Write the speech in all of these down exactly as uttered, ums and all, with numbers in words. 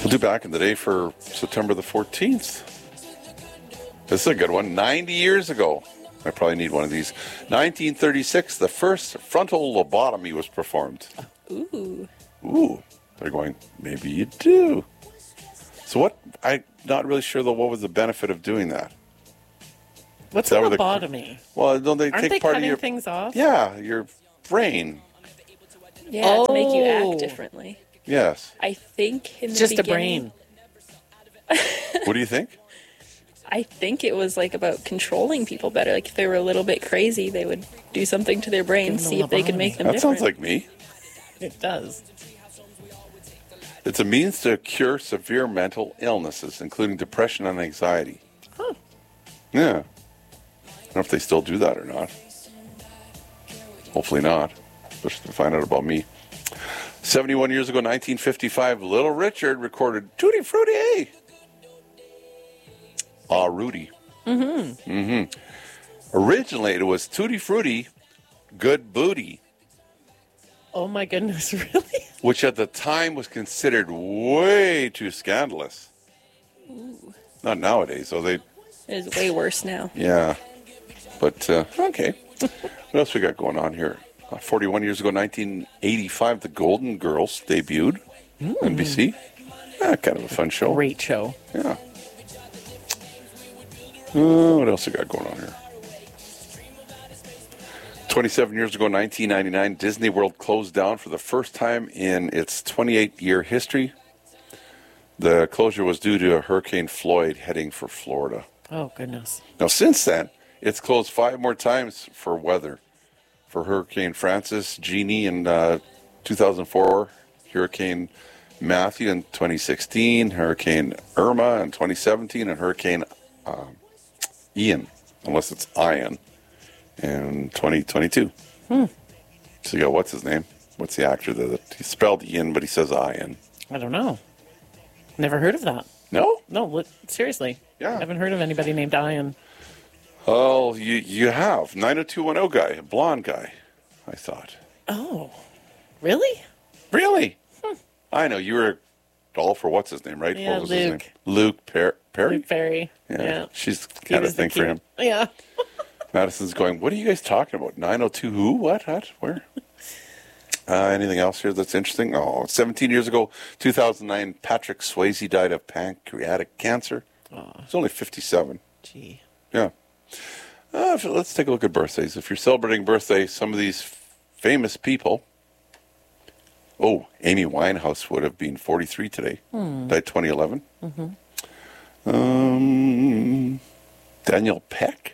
We'll do back in the day for September the fourteenth. This is a good one. ninety years ago. I probably need one of these. nineteen thirty-six, the first frontal lobotomy was performed. Ooh. Ooh. They're going, maybe you do. So what, I'm not really sure, though, what was the benefit of doing that? What's That a was a- lobotomy? Well, don't they Aren't take they part of cutting your... things off? Yeah, your brain. Yeah, to make you Oh. act differently. Yes. I think in the Just a beginning, brain. What do you think? I think it was like about controlling people better. Like if they were a little bit crazy, they would do something to their brains, Give them see a if they could lobotomy. make them That different. sounds like me. It does. It's a means to cure severe mental illnesses, including depression and anxiety. Huh. Yeah. I don't know if they still do that or not. Hopefully not. Especially to find out about me. seventy-one years ago, nineteen fifty-five, Little Richard recorded Tutti Frutti. Ah, Rudy. Mm-hmm. Mm-hmm. Originally, it was Tutti Frutti, Good Booty, Oh my goodness, really? which at the time was considered way too scandalous. Not nowadays, so they... It is way worse now. Yeah. But, uh, okay. What else we got going on here? Uh, forty-one years ago, nineteen eighty-five, The Golden Girls debuted. N B C. Yeah, kind of a fun show. Great show. Yeah. Uh, what else we got going on here? twenty-seven years ago, nineteen ninety-nine, Disney World closed down for the first time in its twenty-eight-year history. The closure was due to a Hurricane Floyd heading for Florida. Oh, goodness. Now, since then, it's closed five more times for weather. For Hurricane Francis, Jeannie in uh, two thousand four, Hurricane Matthew in twenty sixteen, Hurricane Irma in twenty seventeen, and Hurricane um, Ian, unless it's Ian, in twenty twenty-two. Hmm. So you go, what's his name? What's the actor that he spelled Ian, but he says Ian? I don't know. Never heard of that. No? No, li- seriously. Yeah. I haven't heard of anybody named Ian. Oh, you you have nine oh two one oh guy, a blonde guy. I thought. Oh, really? Really? I know you were all for what's his name, right? Yeah, what was his name? Luke. Luke Per- Perry. Luke Perry. Yeah. Yeah. She's He kind of was the thing for cute- him. Yeah. Madison's going, what are you guys talking about? nine oh two who? What? What? Where? uh, anything else here that's interesting? Oh, seventeen years ago, two thousand nine, Patrick Swayze died of pancreatic cancer. Oh, He's only fifty-seven. gee. Yeah. Uh, if- let's take a look at birthdays. If you're celebrating birthday, some of these f- famous people. Oh, Amy Winehouse would have been forty-three today. Died twenty eleven. Mm-hmm. Um, Daniel Peck.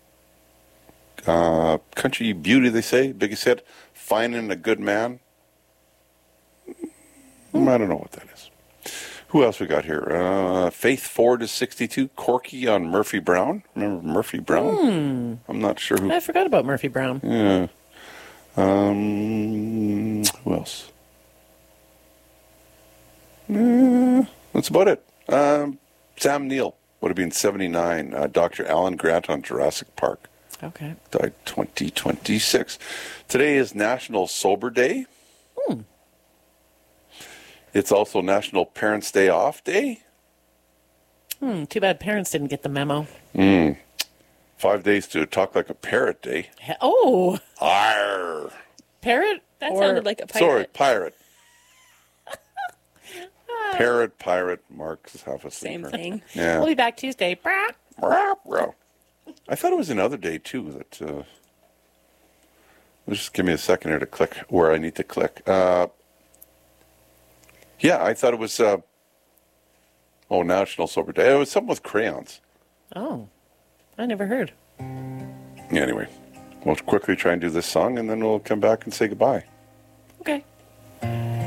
Uh, Country Beauty, they say. Biggest hit. Finding a Good Man. Mm, I don't know what that is. Who else we got here? Uh, Faith Ford is sixty-two. Corky on Murphy Brown. Remember Murphy Brown? I'm not sure who. I forgot about Murphy Brown. Yeah. Um, who else? Uh, that's about it. Um, Sam Neill would have been seventy-nine. Uh, Doctor Alan Grant on Jurassic Park. Okay. Died twenty twenty-six. Today is National Sober Day. Hmm. It's also National Parents' Day Off Day. Hmm, too bad parents didn't get the memo. Mm. Five days to talk like a parrot day. He- Oh, Arr. parrot? That Or- sounded like a pirate. Sorry, pirate. Parrot, pirate, Mark's half a Same sleeper. thing. Yeah. We'll be back Tuesday. Brah. Rah, rah. I thought it was another day too. That uh, just give me a second here to click where I need to click. Uh, yeah, I thought it was. Uh, oh, National Sober Day. It was something with crayons. Oh, I never heard. Yeah, anyway, we'll quickly try and do this song, and then we'll come back and say goodbye. Okay.